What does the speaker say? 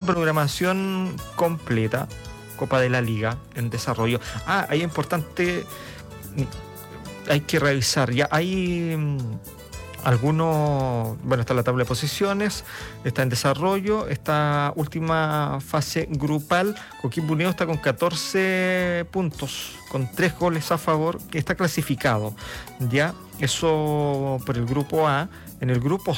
programación completa. Copa de la Liga en desarrollo. Ahí es importante, hay que revisar, ya hay algunos, bueno, está la tabla de posiciones, está en desarrollo, esta última fase grupal, Coquimbo Unido está con 14 puntos, con 3 goles a favor, que está clasificado, ya, eso por el grupo A. En el grupo